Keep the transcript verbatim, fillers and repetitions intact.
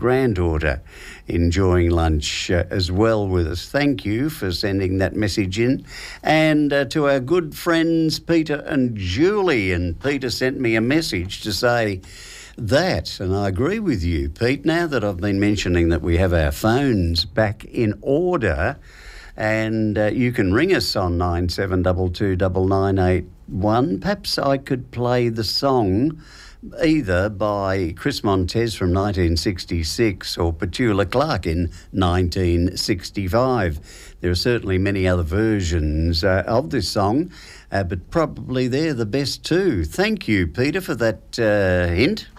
granddaughter enjoying lunch uh, as well with us. Thank you for sending that message in. And uh, to our good friends Peter and Julie. And Peter sent me a message to say that, and I agree with you, Pete, now that I've been mentioning that we have our phones back in order, and uh, you can ring us on nine seven two two nine nine eight one. Perhaps I could play the song either by Chris Montez from nineteen sixty-six or Petula Clark in nineteen sixty-five. There are certainly many other versions uh, of this song, uh, but probably they're the best too. Thank you, Peter, for that uh, hint.